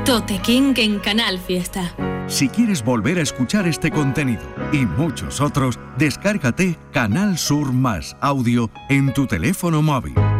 Tote King en Canal Fiesta. Si quieres volver a escuchar este contenido y muchos otros, descárgate Canal Sur Más Audio en tu teléfono móvil.